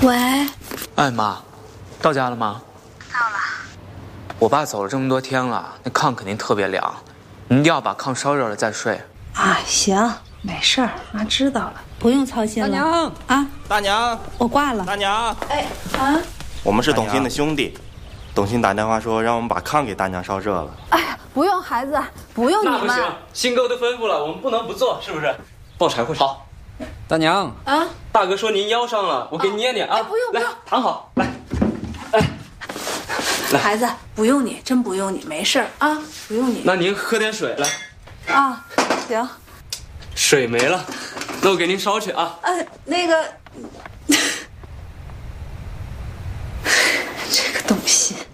喂， 哎妈，到家了吗？ 到了。 我爸走了这么多天了，那炕肯定特别凉，你一定要把炕烧热了再睡。 啊，行，没事儿，妈知道了，不用操心了。 大娘啊， 大娘， 我挂了。 大娘， 哎啊， 我们是董卿的兄弟，董卿打电话说让我们把炕给大娘烧热了。 哎呀，不用孩子，不用你们。 那不行，新哥都吩咐了，我们不能不做，是不是？抱柴火好。 大娘啊， 大哥说您腰伤了，我给你捏捏啊。 哎，不用不来用， 躺好，来。哎， 孩子不用你，真不用你，没事儿啊，不用你。 那您喝点水来。 啊，行。 水没了，那我给您烧去啊。 那个，